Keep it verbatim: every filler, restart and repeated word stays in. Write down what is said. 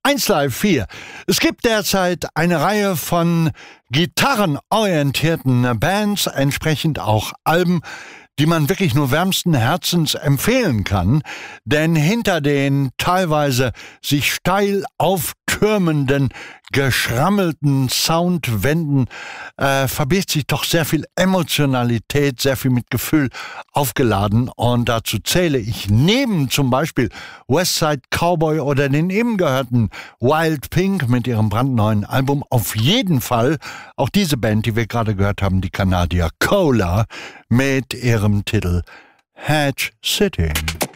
eins Live vier. Es gibt derzeit eine Reihe von gitarrenorientierten Bands, entsprechend auch Alben, die man wirklich nur wärmsten Herzens empfehlen kann, denn hinter den teilweise sich steil auftürmenden, geschrammelten Soundwänden äh, verbirgt sich doch sehr viel Emotionalität, sehr viel mit Gefühl aufgeladen, und dazu zähle ich neben zum Beispiel Westside Cowboy oder den eben gehörten Wild Pink mit ihrem brandneuen Album auf jeden Fall auch diese Band, die wir gerade gehört haben, die Kanadier Cola, mit ihrem Titel Hedge City.